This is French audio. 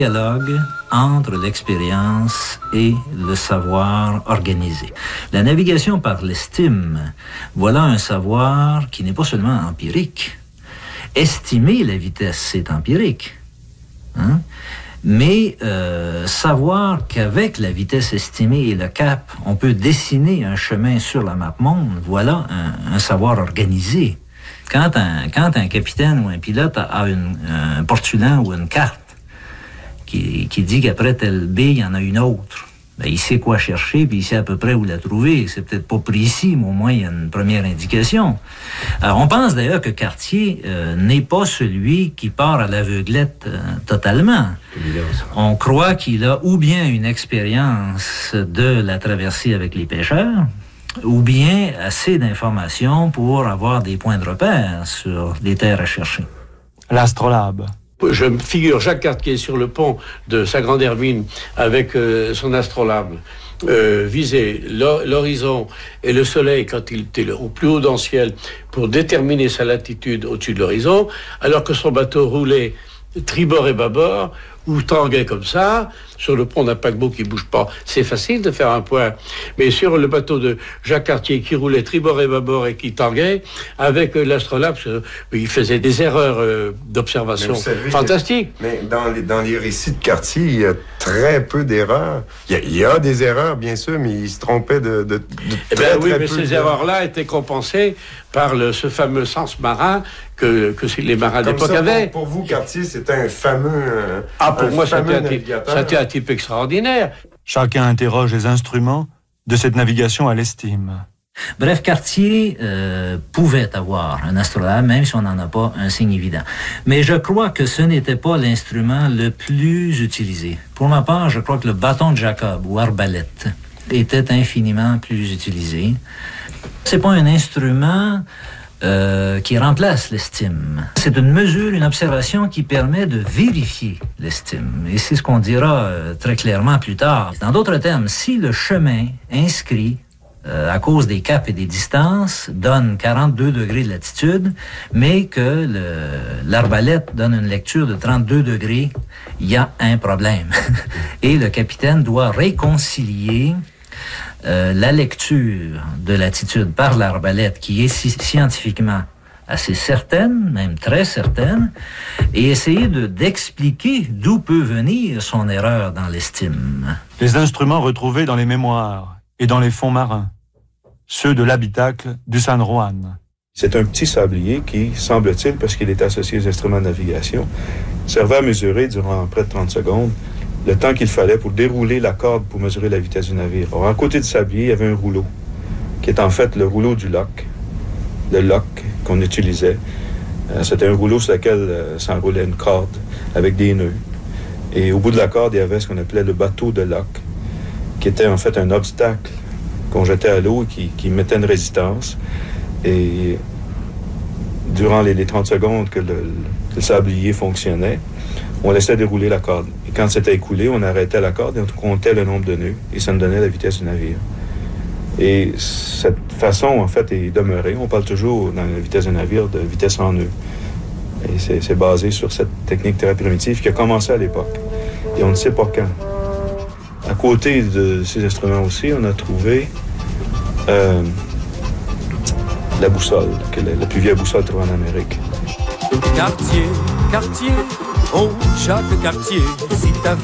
Dialogue entre l'expérience et le savoir organisé. La navigation par l'estime, voilà un savoir qui n'est pas seulement empirique. Estimer la vitesse, c'est empirique. Hein? Mais savoir qu'avec la vitesse estimée et le cap, on peut dessiner un chemin sur la map monde, voilà un savoir organisé. Quand un capitaine ou un pilote a un portulan ou une carte qui dit qu'après telle baie, il y en a une autre, ben, il sait quoi chercher, puis il sait à peu près où la trouver. C'est peut-être pas précis, mais au moins, il y a une première indication. Alors, on pense d'ailleurs que Cartier n'est pas celui qui part à l'aveuglette totalement. On croit qu'il a ou bien une expérience de la traversée avec les pêcheurs, ou bien assez d'informations pour avoir des points de repère sur les terres à chercher. L'astrolabe. Je me figure Jacques Cartier sur le pont de sa grande Hermine avec son astrolabe viser l'horizon et le soleil quand il était au plus haut dans le ciel pour déterminer sa latitude au-dessus de l'horizon, alors que son bateau roulait tribord et bâbord ou tanguait comme ça sur le pont d'un paquebot qui bouge pas. C'est facile de faire un point, mais sur le bateau de Jacques Cartier qui roulait tribord et bâbord et qui tanguait avec l'astrolabe, il faisait des erreurs d'observation fantastiques. Mais dans les récits de Cartier, il y a très peu d'erreurs. Il y a des erreurs, bien sûr, mais il se trompait de très mais ces erreurs-là étaient compensées par ce fameux sens marin que les marins d'époque avaient. Pour vous, Cartier, c'était un fameux pour moi, c'était un type extraordinaire. Chacun interroge les instruments de cette navigation à l'estime. Bref, Cartier pouvait avoir un astrolabe, même si on n'en a pas un signe évident. Mais je crois que ce n'était pas l'instrument le plus utilisé. Pour ma part, je crois que le bâton de Jacob ou arbalète était infiniment plus utilisé. C'est pas un instrument qui remplace l'estime. C'est une mesure, une observation qui permet de vérifier l'estime. Et c'est ce qu'on dira très clairement plus tard. Dans d'autres termes, si le chemin inscrit à cause des caps et des distances donne 42 degrés de latitude, mais que l'arbalète donne une lecture de 32 degrés, il y a un problème. Et le capitaine doit réconcilier la lecture de l'attitude par l'arbalète, qui est scientifiquement assez certaine, même très certaine, et essayer d'expliquer d'où peut venir son erreur dans l'estime. Les instruments retrouvés dans les mémoires et dans les fonds marins, ceux de l'habitacle du San Juan. C'est un petit sablier qui, semble-t-il, parce qu'il est associé aux instruments de navigation, servait à mesurer durant près de 30 secondes le temps qu'il fallait pour dérouler la corde pour mesurer la vitesse du navire. Alors, à côté du sablier, il y avait un rouleau, qui est en fait le rouleau du loch, le loch qu'on utilisait. C'était un rouleau sur lequel s'enroulait une corde avec des nœuds. Et au bout de la corde, il y avait ce qu'on appelait le bateau de loch, qui était en fait un obstacle qu'on jetait à l'eau et qui mettait une résistance. Et durant les 30 secondes que le sablier fonctionnait, on laissait dérouler la corde. Et quand c'était écoulé, on arrêtait la corde et on comptait le nombre de nœuds. Et ça nous donnait la vitesse du navire. Et cette façon, en fait, est demeurée. On parle toujours, dans la vitesse du navire, de vitesse en nœuds. Et c'est basé sur cette technique très primitive qui a commencé à l'époque. Et on ne sait pas quand. À côté de ces instruments aussi, on a trouvé la boussole, la plus vieille boussole trouvée en Amérique. Cartier, Cartier, oh Jacques Cartier, si ta